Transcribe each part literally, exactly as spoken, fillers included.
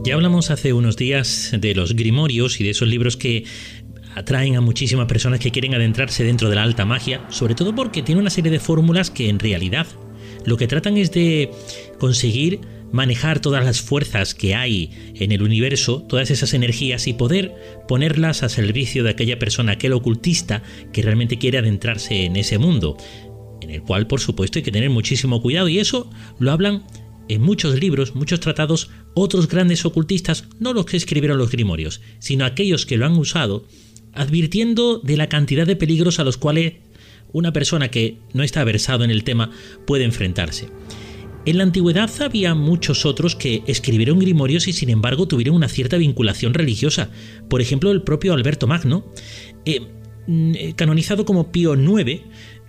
Ya hablamos hace unos días de los grimorios y de esos libros que atraen a muchísimas personas que quieren adentrarse dentro de la alta magia, sobre todo porque tiene una serie de fórmulas que en realidad lo que tratan es de conseguir manejar todas las fuerzas que hay en el universo, todas esas energías, y poder ponerlas a servicio de aquella persona, aquel ocultista que realmente quiere adentrarse en ese mundo, en el cual por supuesto hay que tener muchísimo cuidado, y eso lo hablan en muchos libros, muchos tratados, otros grandes ocultistas, no los que escribieron los grimorios, sino aquellos que lo han usado, advirtiendo de la cantidad de peligros a los cuales una persona que no está versado en el tema puede enfrentarse. En la antigüedad había muchos otros que escribieron grimorios y sin embargo tuvieron una cierta vinculación religiosa. Por ejemplo, el propio Alberto Magno, eh, canonizado como Pío noveno,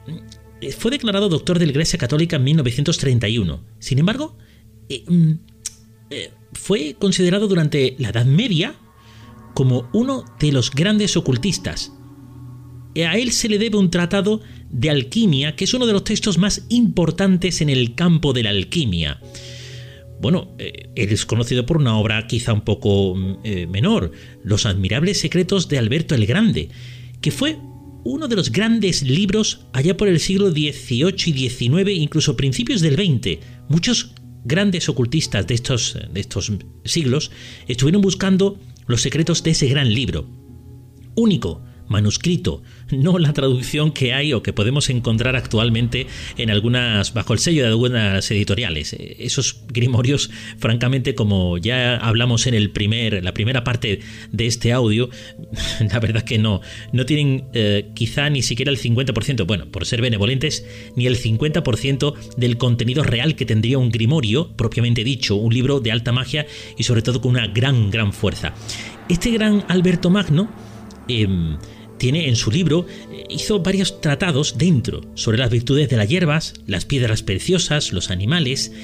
fue declarado doctor de la Iglesia Católica en mil novecientos treinta y uno. Sin embargo, eh, eh, fue considerado durante la Edad Media como uno de los grandes ocultistas. A él se le debe un tratado de alquimia, que es uno de los textos más importantes en el campo de la alquimia. Bueno, eh, él es conocido por una obra quizá un poco eh, menor, Los admirables secretos de Alberto el Grande, que fue uno de los grandes libros allá por el siglo dieciocho y diecinueve, incluso principios del veinte. Muchos grandes ocultistas de estos, de estos siglos estuvieron buscando los secretos de ese gran libro. Único, manuscrito, no la traducción que hay o que podemos encontrar actualmente en algunas, bajo el sello de algunas editoriales. Esos grimorios, francamente, como ya hablamos en el primer, la primera parte de este audio, la verdad que no, no tienen eh, quizá ni siquiera el cincuenta por ciento, bueno, por ser benevolentes, ni el cincuenta por ciento del contenido real que tendría un grimorio, propiamente dicho, un libro de alta magia y sobre todo con una gran, gran fuerza. Este gran Alberto Magno eh, tiene en su libro, hizo varios tratados dentro sobre las virtudes de las hierbas, las piedras preciosas, los animales.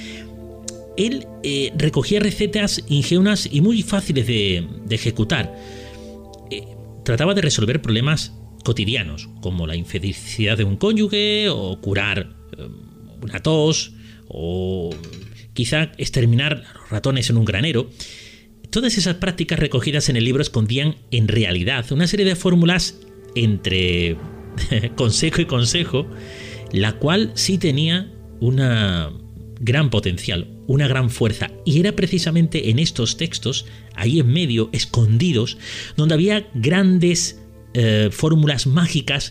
Él eh, recogía recetas ingeniosas y muy fáciles de, de ejecutar. Eh, trataba de resolver problemas cotidianos, como la infelicidad de un cónyuge, o curar eh, una tos, o quizá exterminar a los ratones en un granero. Todas esas prácticas recogidas en el libro escondían en realidad una serie de fórmulas entre consejo y consejo, la cual sí tenía una gran potencial, una gran fuerza, y era precisamente en estos textos, ahí en medio, escondidos, donde había grandes eh, fórmulas mágicas,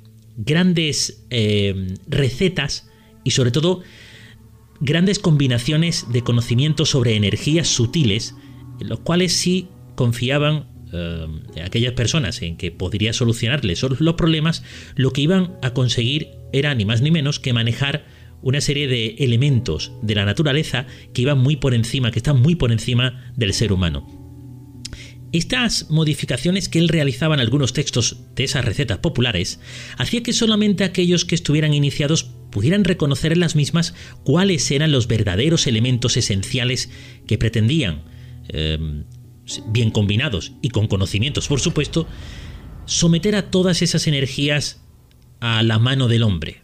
grandes eh, recetas y sobre todo grandes combinaciones de conocimientos sobre energías sutiles, en los cuales sí confiaban eh, aquellas personas en que podría solucionarles los problemas. Lo que iban a conseguir era ni más ni menos que manejar una serie de elementos de la naturaleza que iban muy por encima, que están muy por encima del ser humano. Estas modificaciones que él realizaba en algunos textos de esas recetas populares hacía que solamente aquellos que estuvieran iniciados pudieran reconocer en las mismas cuáles eran los verdaderos elementos esenciales que pretendían, eh, bien combinados y con conocimientos por supuesto, someter a todas esas energías a la mano del hombre.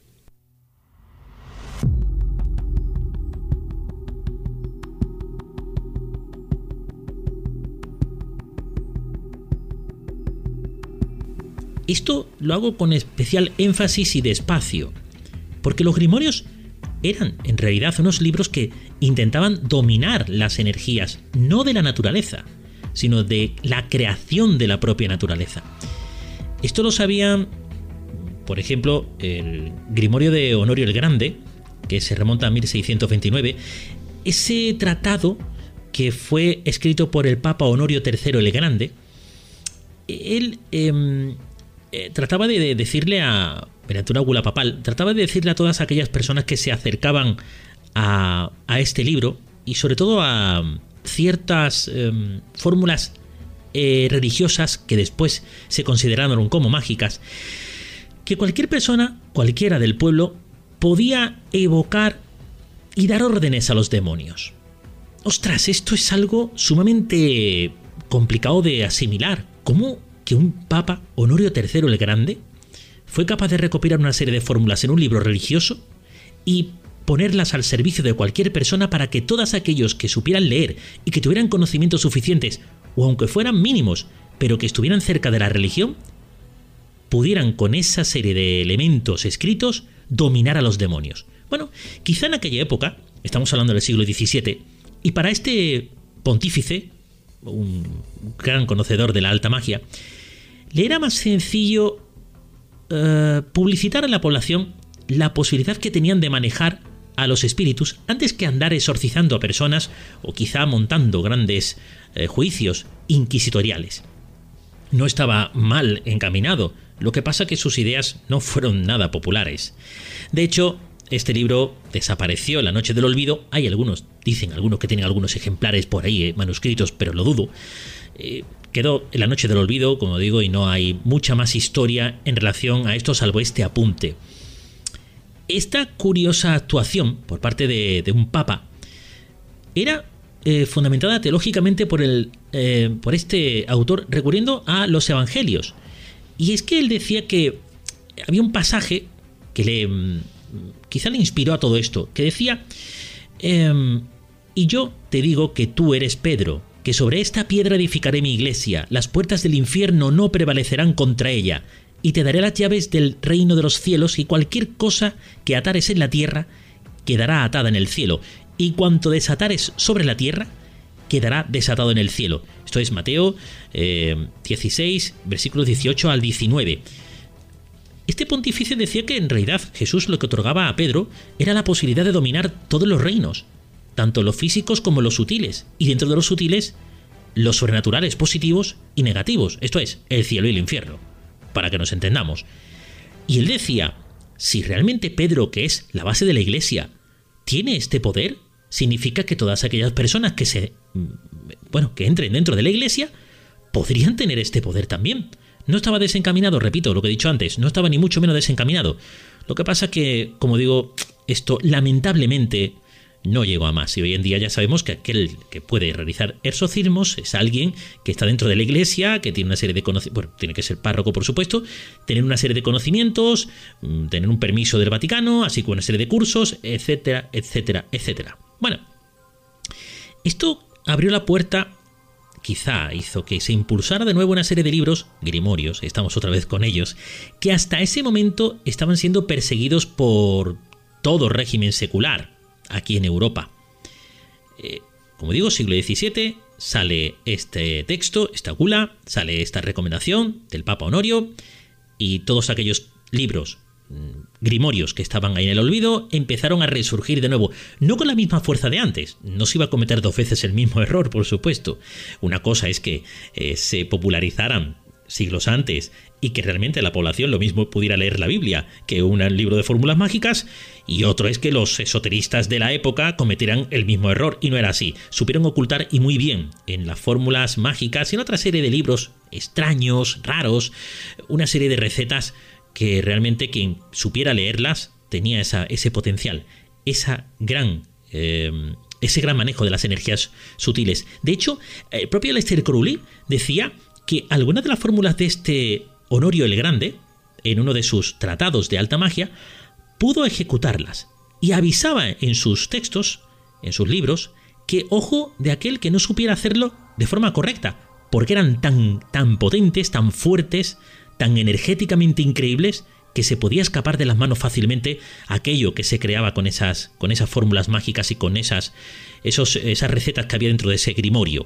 Esto lo hago con especial énfasis y despacio, porque los grimorios eran en realidad unos libros que intentaban dominar las energías, no de la naturaleza, sino de la creación de la propia naturaleza. Esto lo sabían, por ejemplo, el Grimorio de Honorio el Grande, que se remonta a mil seiscientos veintinueve, ese tratado que fue escrito por el Papa Honorio tercero el Grande. Él eh, eh, trataba de, de decirle a, mediante una bula papal, trataba de decirle a todas aquellas personas que se acercaban a, a este libro, y sobre todo a ciertas eh, fórmulas eh, religiosas que después se consideraron como mágicas, que cualquier persona, cualquiera del pueblo, podía evocar y dar órdenes a los demonios. Ostras, esto es algo sumamente complicado de asimilar. ¿Cómo que un Papa, Honorio tercero el Grande, fue capaz de recopilar una serie de fórmulas en un libro religioso y ponerlas al servicio de cualquier persona para que todos aquellos que supieran leer y que tuvieran conocimientos suficientes, o aunque fueran mínimos, pero que estuvieran cerca de la religión, pudieran con esa serie de elementos escritos dominar a los demonios. Bueno, quizá en aquella época, estamos hablando del siglo diecisiete, y para este pontífice, un gran conocedor de la alta magia, le era más sencillo uh, publicitar a la población la posibilidad que tenían de manejar a los espíritus antes que andar exorcizando a personas o quizá montando grandes eh, juicios inquisitoriales. No estaba mal encaminado, lo que pasa que sus ideas no fueron nada populares. De hecho, este libro desapareció en la noche del olvido. Hay algunos, dicen algunos que tienen algunos ejemplares por ahí, eh, manuscritos, pero lo dudo. Eh, quedó en la noche del olvido, como digo, y no hay mucha más historia en relación a esto salvo este apunte. Esta curiosa actuación por parte de, de un papa era eh, fundamentada teológicamente por, el, eh, por este autor recurriendo a los evangelios. Y es que él decía que había un pasaje que le quizá le inspiró a todo esto, que decía eh, y yo te digo que tú eres Pedro, que sobre esta piedra edificaré mi iglesia, las puertas del infierno no prevalecerán contra ella, y te daré las llaves del reino de los cielos, y cualquier cosa que atares en la tierra quedará atada en el cielo, y cuanto desatares sobre la tierra quedará desatado en el cielo. Esto es Mateo eh, dieciséis, versículos dieciocho al diecinueve. Este pontífice decía que en realidad Jesús lo que otorgaba a Pedro era la posibilidad de dominar todos los reinos, tanto los físicos como los sutiles, y dentro de los sutiles, los sobrenaturales positivos y negativos, esto es, el cielo y el infierno, para que nos entendamos. Y él decía, si realmente Pedro, que es la base de la iglesia, tiene este poder, significa que todas aquellas personas que se, bueno, que entren dentro de la iglesia, podrían tener este poder también. No estaba desencaminado, repito lo que he dicho antes, no estaba ni mucho menos desencaminado. Lo que pasa que, como digo, esto lamentablemente no llegó a más, y hoy en día ya sabemos que aquel que puede realizar exorcismos es alguien que está dentro de la iglesia, que tiene una serie de conocimientos, bueno, tiene que ser párroco por supuesto, tener una serie de conocimientos, tener un permiso del Vaticano, así como una serie de cursos, etcétera, etcétera, etcétera. Bueno, esto abrió la puerta, quizá hizo que se impulsara de nuevo una serie de libros, grimorios, estamos otra vez con ellos, que hasta ese momento estaban siendo perseguidos por todo régimen secular aquí en Europa. Eh, como digo, siglo diecisiete, sale este texto, esta gula, sale esta recomendación del Papa Honorio, y todos aquellos libros grimorios que estaban ahí en el olvido empezaron a resurgir de nuevo, no con la misma fuerza de antes. No se iba a cometer dos veces el mismo error, por supuesto. Una cosa es que eh, se popularizaran siglos antes y que realmente la población lo mismo pudiera leer la Biblia que un libro de fórmulas mágicas, y otro es que los esoteristas de la época cometieran el mismo error, y no era así. Supieron ocultar, y muy bien, en las fórmulas mágicas y en otra serie de libros extraños, raros, una serie de recetas que realmente quien supiera leerlas tenía esa, ese potencial, esa gran, eh, ese gran manejo de las energías sutiles. De hecho, el propio Aleister Crowley decía que algunas de las fórmulas de este Honorio el Grande, en uno de sus tratados de alta magia, pudo ejecutarlas, y avisaba en sus textos, en sus libros, que ojo de aquel que no supiera hacerlo de forma correcta, porque eran tan, tan potentes, tan fuertes, tan energéticamente increíbles, que se podía escapar de las manos fácilmente aquello que se creaba con esas, con esas fórmulas mágicas y con esas, esos, esas recetas que había dentro de ese grimorio.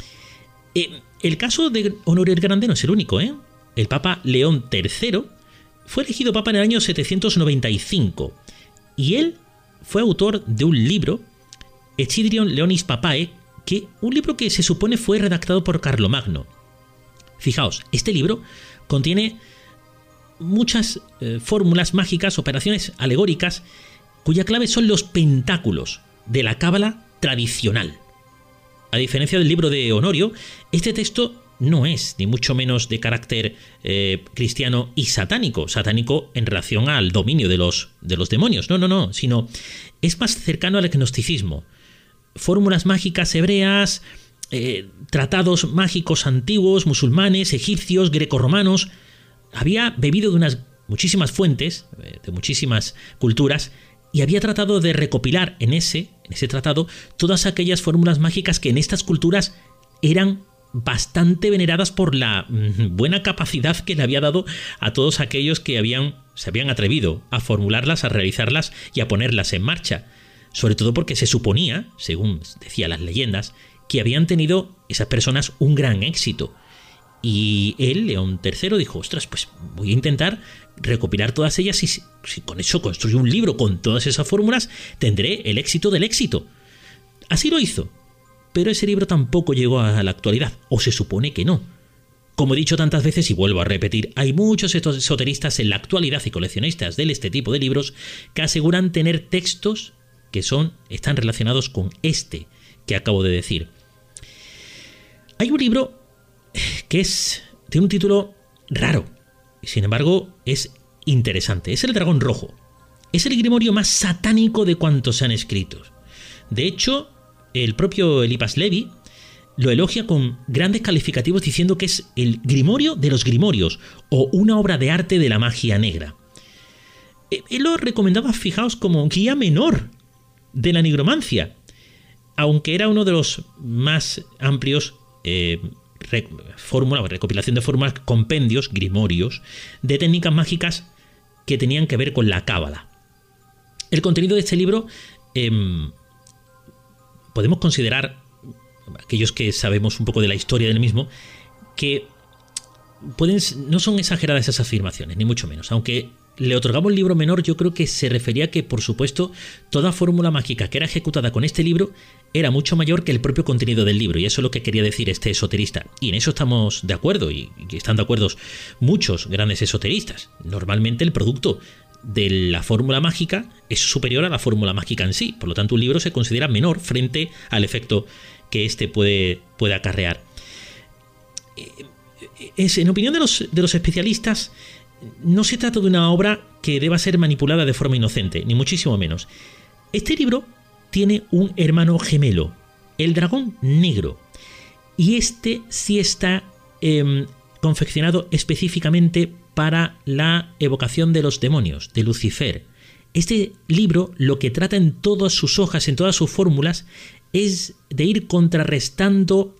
Eh, el caso de Honorio el Grande no es el único, ¿eh? El Papa León tercero fue elegido Papa en el año setecientos noventa y cinco, y él fue autor de un libro, Excidrion Leonis Papae, que un libro que se supone fue redactado por Carlomagno. Fijaos, este libro contiene muchas eh, fórmulas mágicas, operaciones alegóricas, cuya clave son los pentáculos de la cábala tradicional. A diferencia del libro de Honorio, este texto no es ni mucho menos de carácter eh, cristiano y satánico, satánico en relación al dominio de los, de los demonios, no, no, no, sino es más cercano al gnosticismo. Fórmulas mágicas hebreas, eh, tratados mágicos antiguos, musulmanes, egipcios, grecorromanos. Había bebido de unas muchísimas fuentes, de muchísimas culturas, y había tratado de recopilar en ese, en ese tratado todas aquellas fórmulas mágicas que en estas culturas eran bastante veneradas por la buena capacidad que le había dado a todos aquellos que habían, se habían atrevido a formularlas, a realizarlas y a ponerlas en marcha. Sobre todo porque se suponía, según decían las leyendas, que habían tenido esas personas un gran éxito. Y él, León tercero, dijo, ostras, pues voy a intentar recopilar todas ellas y si, si con eso construyo un libro con todas esas fórmulas, tendré el éxito del éxito. Así lo hizo, pero ese libro tampoco llegó a la actualidad, o se supone que no. Como he dicho tantas veces y vuelvo a repetir, hay muchos esoteristas en la actualidad y coleccionistas de este tipo de libros que aseguran tener textos que son, están relacionados con este que acabo de decir. Hay un libro que es, tiene un título raro, y sin embargo es interesante. Es El Dragón Rojo. Es el grimorio más satánico de cuantos se han escrito. De hecho, el propio Eliphas Levi lo elogia con grandes calificativos diciendo que es el grimorio de los grimorios o una obra de arte de la magia negra. Él lo recomendaba, fijaos, como guía menor de la nigromancia, aunque era uno de los más amplios eh, Re, fórmula, recopilación de fórmulas, compendios, grimorios, de técnicas mágicas que tenían que ver con la cábala. El contenido de este libro eh, podemos considerar, aquellos que sabemos un poco de la historia del mismo, que pueden, no son exageradas esas afirmaciones, ni mucho menos, aunque le otorgamos el libro menor, yo creo que se refería a que, por supuesto, toda fórmula mágica que era ejecutada con este libro era mucho mayor que el propio contenido del libro, y eso es lo que quería decir este esoterista. Y en eso estamos de acuerdo, y están de acuerdo muchos grandes esoteristas. Normalmente el producto de la fórmula mágica es superior a la fórmula mágica en sí, por lo tanto un libro se considera menor frente al efecto que éste puede, puede acarrear. Es, en opinión de los, de los especialistas, no se trata de una obra que deba ser manipulada de forma inocente, ni muchísimo menos. Este libro tiene un hermano gemelo, el Dragón Negro, y este sí está eh, confeccionado específicamente para la evocación de los demonios, de Lucifer. Este libro lo que trata en todas sus hojas, en todas sus fórmulas, es de ir contrarrestando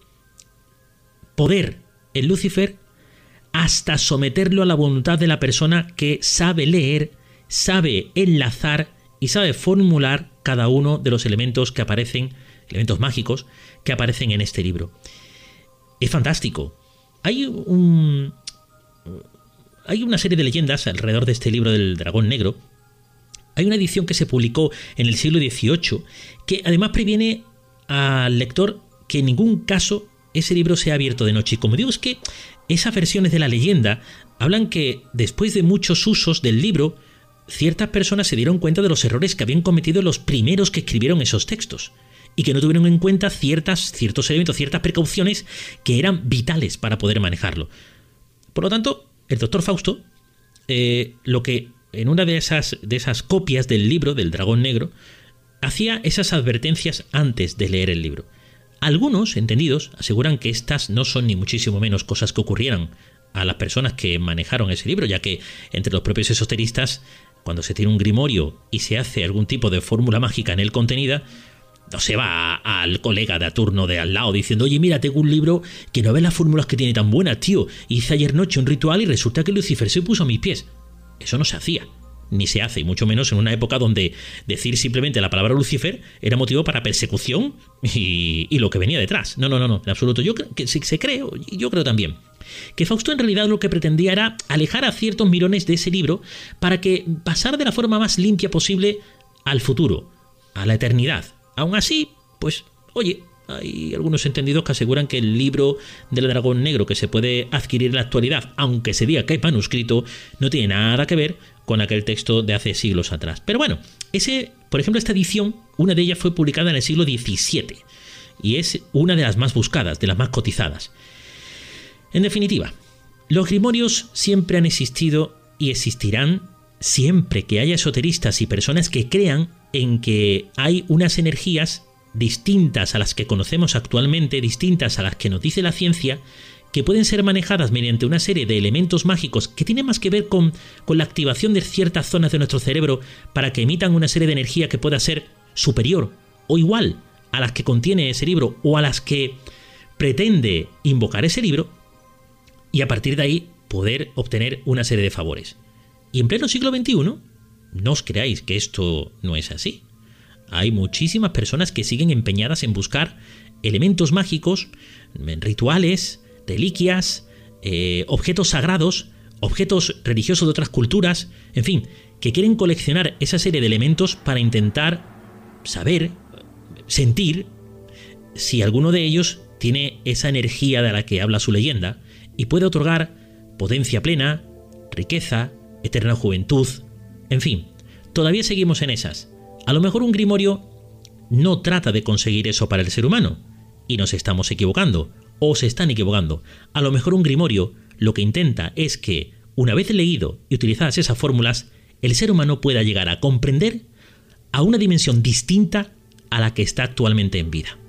poder en Lucifer hasta someterlo a la voluntad de la persona que sabe leer, sabe enlazar y sabe formular cada uno de los elementos que aparecen, elementos mágicos que aparecen en este libro. Es fantástico. Hay un, hay una serie de leyendas alrededor de este libro del Dragón Negro. Hay una edición que se publicó en el siglo dieciocho que además previene al lector que en ningún caso ese libro sea abierto de noche. Y como digo, es que esas versiones de la leyenda hablan que después de muchos usos del libro, ciertas personas se dieron cuenta de los errores que habían cometido los primeros que escribieron esos textos y que no tuvieron en cuenta ciertas, ciertos elementos, ciertas precauciones que eran vitales para poder manejarlo. Por lo tanto, el doctor Fausto, eh, lo que en una de esas, de esas copias del libro del Dragón Negro, hacía esas advertencias antes de leer el libro. Algunos entendidos aseguran que estas no son ni muchísimo menos cosas que ocurrieran a las personas que manejaron ese libro, ya que entre los propios esoteristas, cuando se tiene un grimorio y se hace algún tipo de fórmula mágica en él contenida, no se va a, al colega de a turno de al lado diciendo, oye, mira, tengo un libro que no ve las fórmulas que tiene tan buenas, tío, hice ayer noche un ritual y resulta que Lucifer se puso a mis pies. Eso no se hacía, ni se hace, y mucho menos en una época donde decir simplemente la palabra Lucifer era motivo para persecución y, y lo que venía detrás. No, no, no, no, en absoluto. Yo creo que se, se cree, y yo creo también, que Fausto en realidad lo que pretendía era alejar a ciertos mirones de ese libro para que pasara de la forma más limpia posible al futuro, a la eternidad. Aún así, pues, oye, hay algunos entendidos que aseguran que el libro del Dragón Negro que se puede adquirir en la actualidad, aunque se diga que hay manuscrito, no tiene nada que ver con aquel texto de hace siglos atrás. Pero bueno, ese, por ejemplo, esta edición, una de ellas fue publicada en el siglo diecisiete y es una de las más buscadas, de las más cotizadas. En definitiva, los grimorios siempre han existido y existirán siempre que haya esoteristas y personas que crean en que hay unas energías distintas a las que conocemos actualmente, distintas a las que nos dice la ciencia, que pueden ser manejadas mediante una serie de elementos mágicos que tienen más que ver con, con la activación de ciertas zonas de nuestro cerebro para que emitan una serie de energía que pueda ser superior o igual a las que contiene ese libro o a las que pretende invocar ese libro, y a partir de ahí poder obtener una serie de favores. Y en pleno siglo veintiuno, no os creáis que esto no es así. Hay muchísimas personas que siguen empeñadas en buscar elementos mágicos, rituales, reliquias, eh, objetos sagrados, objetos religiosos de otras culturas, en fin, que quieren coleccionar esa serie de elementos para intentar saber, sentir si alguno de ellos tiene esa energía de la que habla su leyenda y puede otorgar potencia plena, riqueza, eterna juventud, en fin, todavía seguimos en esas. A lo mejor un grimorio no trata de conseguir eso para el ser humano, y nos estamos equivocando, o se están equivocando. A lo mejor un grimorio lo que intenta es que, una vez leído y utilizadas esas fórmulas, el ser humano pueda llegar a comprender a una dimensión distinta a la que está actualmente en vida.